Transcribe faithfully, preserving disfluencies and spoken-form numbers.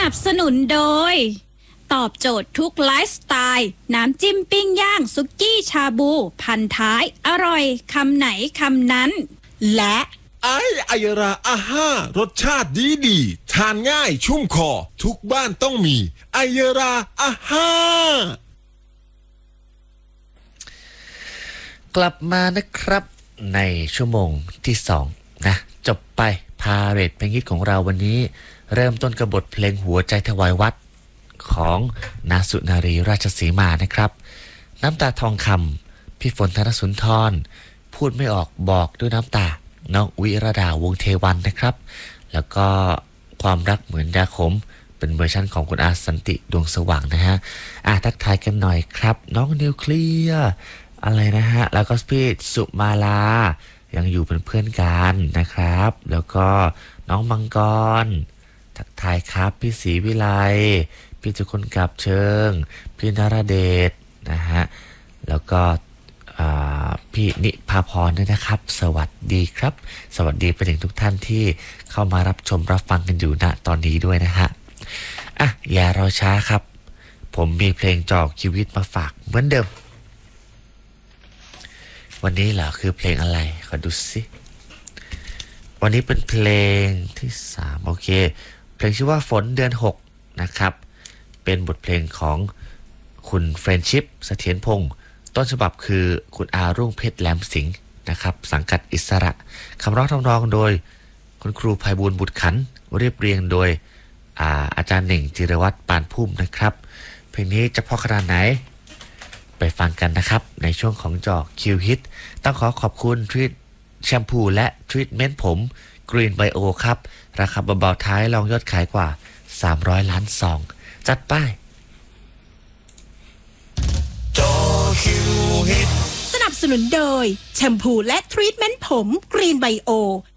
นับสนุนโดยตอบโจทย์ทุกไลฟ์สไตล์น้ำจิ้มปิ้งย่างซุกี้ชาบูพันท้ายอร่อยคำไหนคำนั้นและไอไอยราอาห้ารสชาติดีดีทานง่ายชุ่มคอทุกบ้านต้องมีไอยราอาห้ากลับมานะครับในชั่วโมงที่สองนะจบไปพาเรทเพลงฮิตของเราวันนี้เริ่มต้นกับบทเพลงหัวใจถวายวัดของนาสุนารีราชสีมานะครับน้ำตาทองคำพี่ฝนธนสุนทรพูดไม่ออกบอกด้วยน้ำตาน้องวิรดาวงเทวันนะครับแล้วก็ความรักเหมือนยาขมเป็นเวอร์ชันของคุณอาสันติดวงสว่างนะฮะอ่ะทักทายกันหน่อยครับน้องนิวเคลียร์อะไรนะฮะแล้วก็พี่สุมาลายังอยู่เป็นเพื่อนกันนะครับแล้วก็น้องมังกรทักทายครับพี่ศรีวิไลพี่จุคนกับเชิงพี่นราเดชนะฮะแล้วก็พี่นิพาพรด้วยนะครับสวัสดีครับสวัสดีไปถึงทุกท่านที่เข้ามารับชมรับฟังกันอยู่ณตอนนี้ด้วยนะฮะอ่ะอย่ารอช้าครับผมมีเพลงจอกชีวิตมาฝากเหมือนเดิมวันนี้เหรอคือเพลงอะไรขอดูสิวันนี้เป็นเพลงที่สามโอเคเพลงชื่อว่าฝนเดือนหกนะครับเป็นบทเพลงของคุณเฟรนชิพเสถียรพงศ์ต้นฉบับคือคุณอารุ่งเพชรแหลมสิงห์นะครับสังกัดอิสระคำร้องทำนองโดยคุณครูไพบูลย์บุตรขันเรียบเรียงโดย อา, อาจารย์หนึ่งจิรวัตรปานพุ่มนะครับเพลงนี้จะเพราะขนาดไหนไปฟังกันนะครับในช่วงของจอคิวฮิตต้องขอขอบคุณทรีทแชมพูและทรีทเมนต์ผมกรีนไบโอครับราคาเบาๆท้ายรองยอดขายกว่าสามร้อยล้านซองจัดไปจอคิวฮิตสนับสนุนโดยแชมพูและทรีทเมนต์ผมกรีนไบโอ